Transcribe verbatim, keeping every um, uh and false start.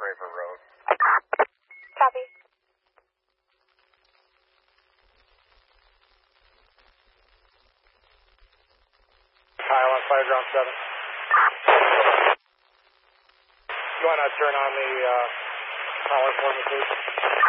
Draper Road. Copy. Kyle on fire ground seven. You want to turn on the uh, power for me, please?